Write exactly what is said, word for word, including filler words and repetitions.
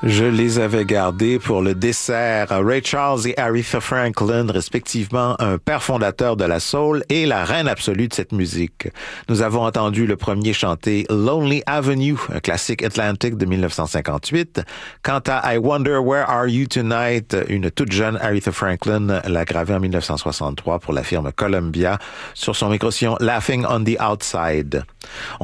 Je les avais gardés pour le dessert. Ray Charles et Aretha Franklin, respectivement un père fondateur de la soul et la reine absolue de cette musique. Nous avons entendu le premier chanter Lonely Avenue, un classique Atlantic de dix-neuf cent cinquante-huit. Quant à I Wonder Where Are You Tonight, une toute jeune Aretha Franklin l'a gravée en dix-neuf cent soixante-trois pour la firme Columbia sur son micro-sillon Laughing on the Outside. On